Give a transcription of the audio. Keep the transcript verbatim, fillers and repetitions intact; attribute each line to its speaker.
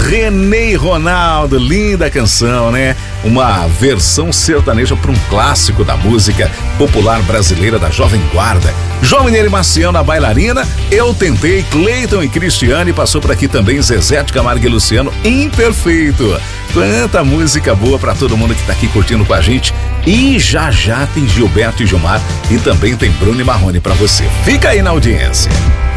Speaker 1: Renê e Ronaldo, linda canção, né? Uma versão sertaneja para um clássico da música popular brasileira da Jovem Guarda. João Mineiro e Marciano, a bailarina, Eu Tentei, Cleiton e Cristiane, passou por aqui também Zezé de Camargo e Luciano, Imperfeito. Quanta música boa para todo mundo que tá aqui curtindo com a gente. E já já tem Gilberto e Gilmar e também tem Bruno e Marrone para você. Fica aí na audiência.